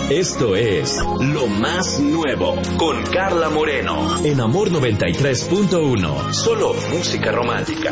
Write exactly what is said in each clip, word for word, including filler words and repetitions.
Esto es Lo Más Nuevo con Carla Moreno en Amor noventa y tres punto uno. Solo música romántica.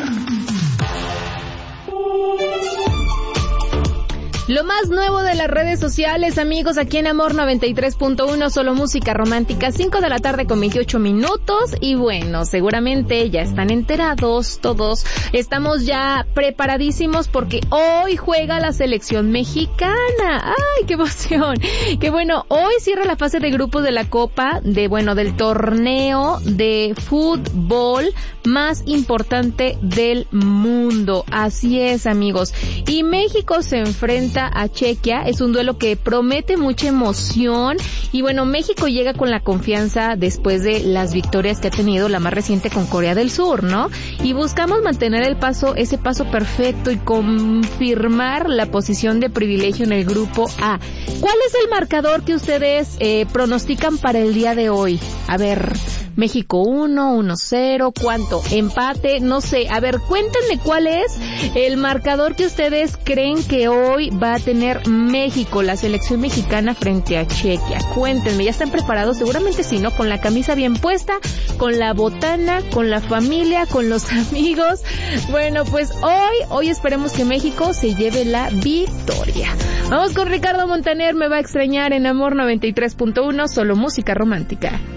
Lo más nuevo de las redes sociales, amigos, aquí en Amor noventa y tres punto uno, solo música romántica, cinco de la tarde con veintiocho minutos. Y bueno, seguramente ya están enterados todos. Estamos ya preparadísimos porque hoy juega la selección mexicana. ¡Ay, qué emoción! Que bueno, hoy cierra la fase de grupos de la Copa, de bueno, del torneo de fútbol más importante del mundo. Así es, amigos. Y México se enfrenta a Chequia, es un duelo que promete mucha emoción y bueno, México llega con la confianza después de las victorias que ha tenido, la más reciente con Corea del Sur, ¿no? Y buscamos mantener el paso, ese paso perfecto y confirmar la posición de privilegio en el grupo A. ¿Cuál es el marcador que ustedes eh, pronostican para el día de hoy? A ver, México uno, uno cero, ¿cuánto? Empate, no sé. A ver, cuéntenme cuál es el marcador que ustedes creen que hoy va a tener México, la selección mexicana frente a Chequia. Cuéntenme, ¿ya están preparados? Seguramente sí, ¿no? Con la camisa bien puesta, con la botana, con la familia, con los amigos. Bueno, pues hoy, hoy esperemos que México se lleve la victoria. Vamos con Ricardo Montaner, Me va a extrañar en Amor noventa y tres punto uno, solo música romántica.